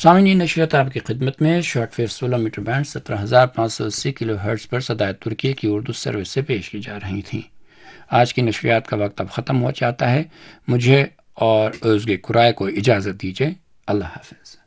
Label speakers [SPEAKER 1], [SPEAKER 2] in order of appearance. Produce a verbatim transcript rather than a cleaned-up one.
[SPEAKER 1] सामान्य नशरियात आपकी खिदमत में शॉर्ट वेव सोलह मीटर बैंड सत्रह हज़ार पाँच सौ अस्सी किलो हर्ट्ज पर सदाए तुर्की की उर्दू सर्विस से पेश की जा रही थीं। आज की नशरियात का वक्त अब ख़त्म हो जाता है। मुझे और उज़गे कुराए को इजाज़त दीजिए। अल्लाह हाफ़िज़।